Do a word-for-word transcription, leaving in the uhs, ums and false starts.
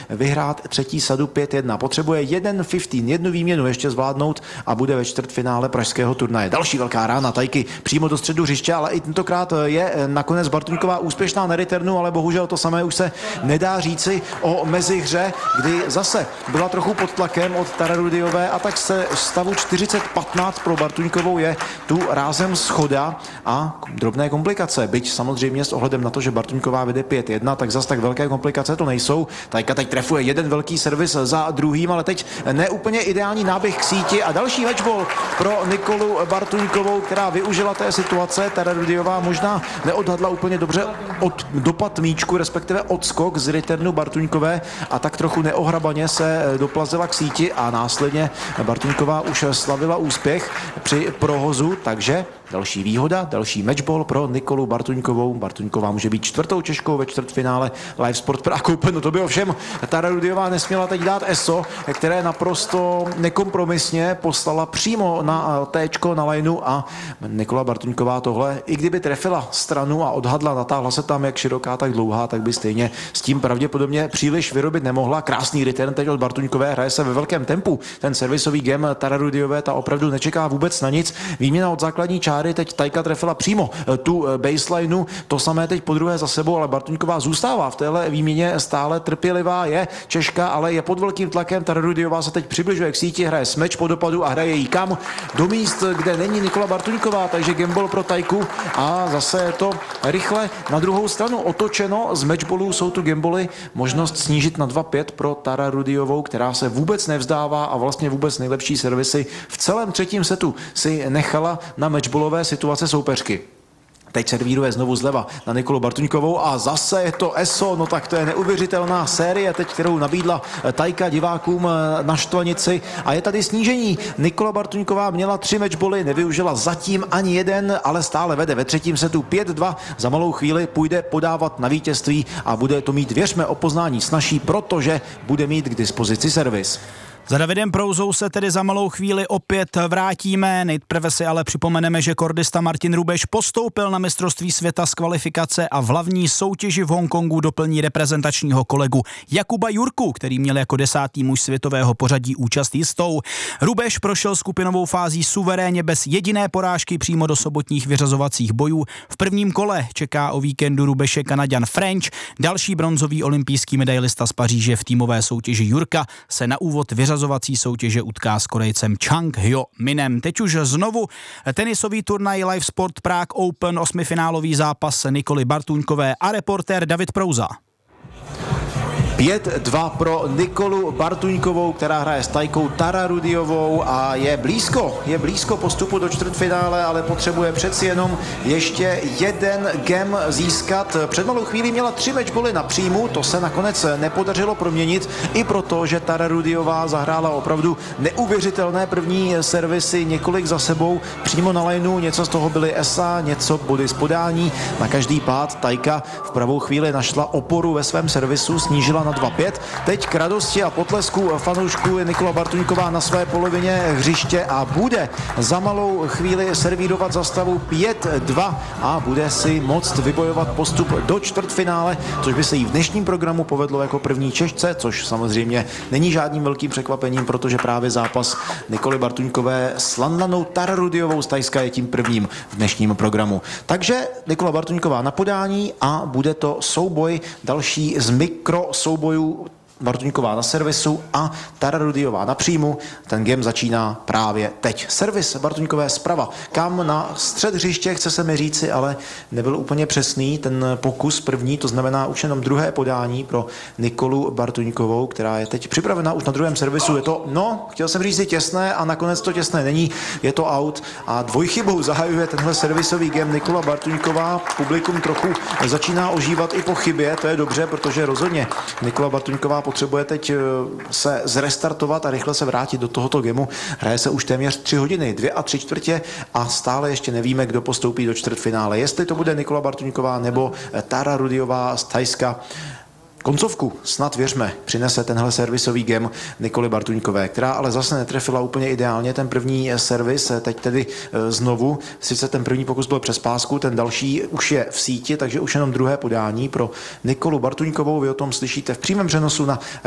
vyhrát třetí sadu pět jedna. Potřebuje jeden patnáct, jednu výměnu ještě zvládnout a bude ve čtvrtfinále pražského turnaje. Další velká rána Tajky přímo do středu hřiště, ale i tentokrát je nakonec Bartuňková úspěšná na returnu, ale bohužel to samé už se nedá říci o mezihře, kdy zase byla trochu pod tlakem od Tararudiové a tak se stavu čtyřicet patnáct pro Bartuňkovou je tu rázem schoda a drobné komplikace. Byť samozřejmě s ohledem na to, že Bartuňková vede pět jedna, tak zas tak velké komplikace to nejsou. Tajka teď trefuje jeden velký servis za druhým, ale teď neúplně ideální náběh k síti a další matchball pro Nikolu Bartuňkovou, která využila té situace. Tararudiová možná neodhadla úplně dobře od dopad míčku, respektive odskok z returnu Bartuňkové a tak trochu neohrabaně se doplazila k síti a následně Bartuňková už slavila úspěch při prohozu, takže další výhoda, další matchball pro Nikolu Bartuňkovou. Bartuňková může být čtvrtou Češkou ve čtvrtfinále Live Sport Prague Open. No to by ovšem Tararudiová nesměla teď dát E S O, které naprosto nekompromisně poslala přímo na téčko na lineu a Nikola Bartuňková tohle, i kdyby trefila stranu a odhadla, natáhla se tam jak široká, tak dlouhá, tak by stejně s tím pravděpodobně příliš vyrobit nemohla. Krásný return teď od Bartuňkové, hraje se ve velkém tempu. Ten servisový game Tararudiové, ta opravdu nečeká vůbec na nic. Výměna od základní čáry, teď Tajka trefila přímo tu baselineu, to samé teď podruhé za sebou, ale Bartuňková zůstává v téhle výměně stále trpělivá, je Češka, ale je pod velkým tlakem. Tararudiová se teď přibližuje k síti, hraje smeč po dopadu a hraje jí kam? Do míst, kde není Nikola Bartuňková, takže gamble pro Tajku a zase je to rychle na druhou stranu otočeno. Z matchballů jsou tu gamboly, možnost snížit na dva pět pro Tararudiovou, která se vůbec nevzdává a vlastně vůbec nejlepší servisy v celém třetím setu si nechala na matchballové situace soupeřky. Teď servíruje znovu zleva na Nikolu Bartuňkovou a zase je to E S O, no tak to je neuvěřitelná série teď, kterou nabídla Tajka divákům na štvanici a je tady snížení. Nikola Bartuňková měla tři matchbally, nevyužila zatím ani jeden, ale stále vede ve třetím setu pět dva. Za malou chvíli půjde podávat na vítězství a bude to mít, věřme, o poznání snažší, protože bude mít k dispozici servis. Za Davidem Prouzou se tedy za malou chvíli opět vrátíme. Nejprve si ale připomeneme, že kordista Martin Rubeš postoupil na mistrovství světa z kvalifikace a v hlavní soutěži v Hongkongu doplní reprezentačního kolegu Jakuba Jurku, který měl jako desátý muž světového pořadí účast jistou. Rubeš prošel skupinovou fází suverénně bez jediné porážky přímo do sobotních vyřazovacích bojů. V prvním kole čeká o víkendu Rubeše Kanaďan French. Další bronzový olympijský medailista z Paříže v týmové soutěži Jurka se na úvod vyřazoval soutěže utká s Korejcem Chang Hyo Minem. Teď už znovu tenisový turnaj Live Sport Prague Open, osmifinálový zápas Nikoly Bartuňkové a reportér David Prouza. pět dva pro Nikolu Bartuňkovou, která hraje s Tajkou Tararudiovou a je blízko, je blízko postupu do čtvrtfinále, ale potřebuje přeci jenom ještě jeden game získat. Před malou chvílí měla tři matchbally na příjmu, to se nakonec nepodařilo proměnit, i proto, že Tararudiová zahrála opravdu neuvěřitelné první servisy, několik za sebou, přímo na lineu, něco z toho byly esa, něco body z podání. Na každý pád Tajka v pravou chvíli našla oporu ve svém servisu, snížila na dva pět. Teď k radosti a potlesku fanoušků je Nikola Bartuňková na své polovině hřiště a bude za malou chvíli servírovat za stavu pět dva a bude si moct vybojovat postup do čtvrtfinále, což by se jí v dnešním programu povedlo jako první Češce, což samozřejmě není žádným velkým překvapením, protože právě zápas Nikoly Bartuňkové s Lanlanou Tararudiovou z Tajska je tím prvním v dnešním programu. Takže Nikola Bartuňková na podání a bude to souboj další z mikro soubojů. Bartuňková na servisu a Tararudiová na příjmu. Ten game začíná právě teď. Servis Bartuňkové zprava. Kam na střed hřiště, chce se mi říci, ale nebyl úplně přesný ten pokus první, to znamená už jenom druhé podání pro Nikolu Bartuňkovou, která je teď připravená už na druhém servisu. Je to, no, chtěl jsem říct, těsné a nakonec to těsné není. Je to out a dvojchybou zahajuje tenhle servisový game Nikola Bartuňková. Publikum trochu začíná ožívat i po chybě, to je dobře, protože rozhodně Nikola Bartuňková potřebuje teď se zrestartovat a rychle se vrátit do tohoto gemu. Hraje se už téměř tři hodiny, dvě a tři čtvrtě a stále ještě nevíme, kdo postoupí do čtvrtfinále. Jestli to bude Nikola Bartuňková nebo Tararudiová z Thajska. Koncovku snad, věřme, přinese tenhle servisový game Nikoly Bartuňkové, která ale zase netrefila úplně ideálně ten první servis, teď tedy znovu, sice ten první pokus byl přes pásku, ten další už je v síti, takže už jenom druhé podání pro Nikolu Bartuňkovou, vy o tom slyšíte v přímém přenosu na